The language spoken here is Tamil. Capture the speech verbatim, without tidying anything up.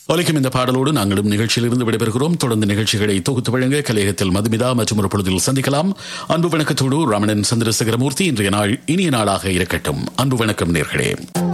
ஒலிக்கும் இந்த பாடலோடு நாங்களும் நிகழ்ச்சியிலிருந்து விடைபெறுகிறோம். தொடர்ந்து நிகழ்ச்சிகளை தொகுத்து வழங்க கலையகத்தில் மதுமிதா மற்றும் ஒரு பொழுதில் சந்திக்கலாம். அன்பு வணக்கத்தோடு ரமணன் சந்திரசேகரமூர்த்தி. இன்றைய நாள் இனிய நாளாக இருக்கட்டும். அன்பு வணக்கம் நேர்களே.